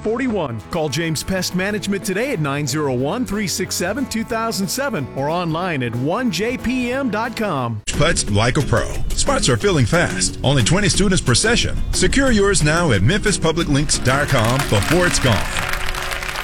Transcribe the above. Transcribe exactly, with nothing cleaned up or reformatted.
forty-one. Call James Pest Management today at nine oh one, three six seven, two thousand seven or online at one j p m dot com. Putts like a pro. Spots are filling fast. Only twenty students per session. Secure yours now at memphis public links dot com before it's gone.